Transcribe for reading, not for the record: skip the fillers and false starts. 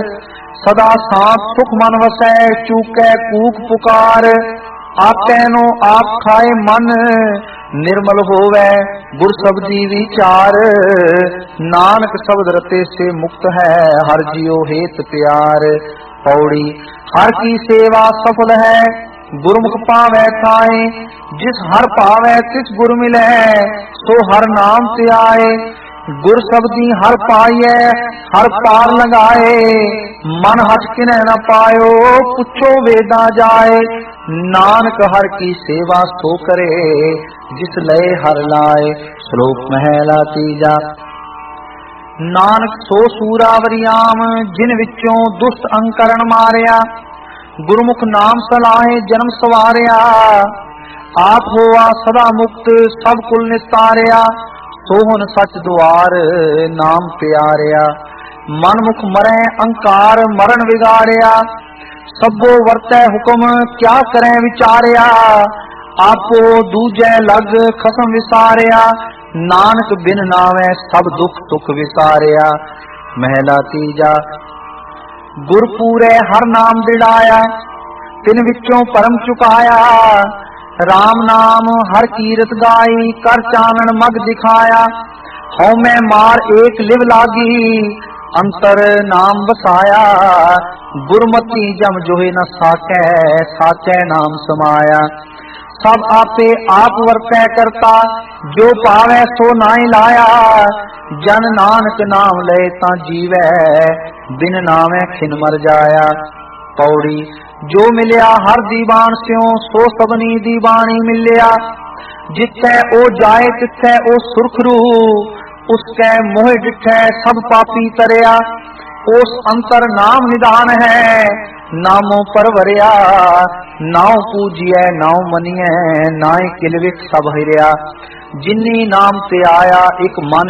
सदा साथ सुख मन वसै, चूकै कूक पुकार। आकै नो आप खाए मन, निर्मल होवै गुर शब्दी विचार। नानक शब्द रते से मुक्त है, हर जियो हेत प्यार। पौड़ी हर की सेवा सफल है, गुरमुख पावै ठाए। जिस हर पावै तिस गुर मिलै, सो हर नाम ते आए। गुर शब्दी हर पाइयै, हर पार लगाए। मन हट किनै न पायो, पुछो वेदा जाए। नानक हर की सेवा सो करे, जिस लय हर लाए। श्लोक महला तीजा। नानक सो सूरावरियाम, जिन विचों दुष्ट अंकरण मारिया। गुरमुख नाम सलाहे जन्म सवारिया। आप होआ सदा मुक्त, सब कुल निस्तारिया। सोहन सच द्वार, नाम प्यारिया। मन मुख मरै अंकार, मरण विगाड़िया। सबो वर्तै हुक्म, क्या करें विचारिया। आपो दूजै लग, खसम विसारिया। नानक बिन नावै, सब दुख सुख विसारिया। महला तीजा। गुर पूरे हर नाम दिड़ाया, तिन विचों परम चुकाया। राम नाम हर कीरत गाई, कर चानन मग दिखाया। हौ मैं मार एक लिव लागी, अंतर नाम बसाया। गुरमति जम जोहि न साकै, साचै नाम समाया। सब आपे आप वर्तै करता, जो पावै सो नाई लाया। जन नानक नाम लय ता जीवै, बिन नामै खिन मर जाया। पौड़ी जो मिलिया हर दीवान स्यों, सो सबनी दीवानी मिलिया। जिथै ओ जाए तिथै ओ सुरखरू, उसकै मोह डिठै सब पापी तरिया। उस अंतर नाम निदान है, नामों परवरिया। नाउ पूजिए नाउ मनिए, नाय किलविक सब हिरिया। जिन्नी नाम ते आया, एक मन